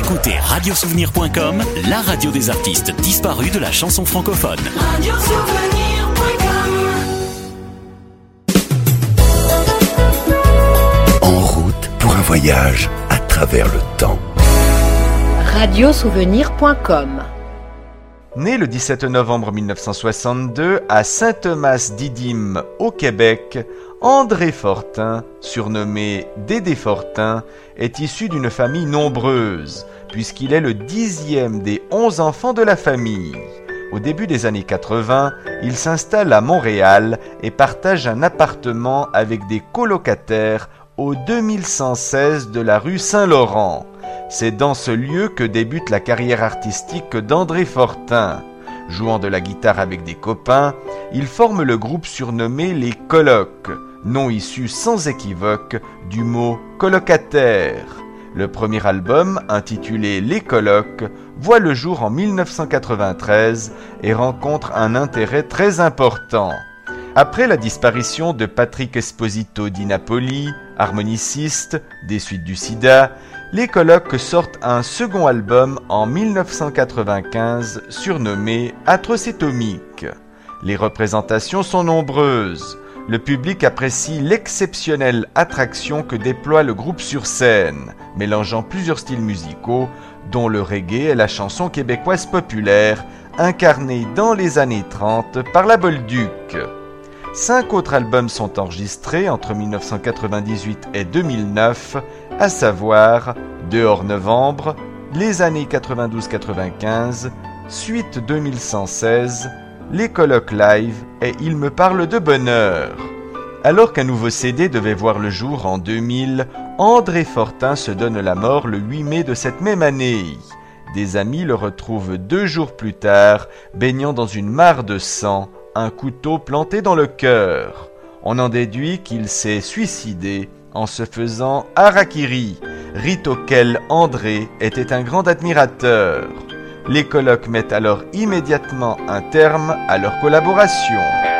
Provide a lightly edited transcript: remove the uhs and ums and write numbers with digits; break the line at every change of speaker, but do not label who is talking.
écoutez radiosouvenir.com, la radio des artistes disparus de la chanson francophone.
Radiosouvenir.com.
En route pour un voyage à travers le temps.
Radiosouvenir.com.
Né le 17 novembre 1962 à Saint-Thomas-d'Idyme au Québec, André Fortin, surnommé Dédé Fortin, est issu d'une famille nombreuse, puisqu'il est le 10e des 11 enfants de la famille. Au début des années 80, il s'installe à Montréal et partage un appartement avec des colocataires au 2116 de la rue Saint-Laurent. C'est dans ce lieu que débute la carrière artistique d'André Fortin. Jouant de la guitare avec des copains, il forme le groupe surnommé les Colocs, nom issu sans équivoque du mot colocataire. Le premier album, intitulé Les Colocs, voit le jour en 1993 et rencontre un intérêt très important. Après la disparition de Patrick Esposito di Napoli, harmoniciste des suites du sida, les Colocs sortent un second album en 1995 surnommé Atrocétomique. Les représentations sont nombreuses. Le public apprécie l'exceptionnelle attraction que déploie le groupe sur scène, mélangeant plusieurs styles musicaux, dont le reggae et la chanson québécoise populaire, incarnée dans les années 30 par la Bolduc. 5 autres albums sont enregistrés entre 1998 et 2009, à savoir Dehors Novembre, Les années 92-95, Suite 2116, Les Colocs Live et Il me parle de bonheur. Alors qu'un nouveau CD devait voir le jour en 2000, André Fortin se donne la mort le 8 mai de cette même année. Des amis le retrouvent 2 jours plus tard, baignant dans une mare de sang, un couteau planté dans le cœur. On en déduit qu'il s'est suicidé en se faisant harakiri, rite auquel André était un grand admirateur. Les Colocs mettent alors immédiatement un terme à leur collaboration.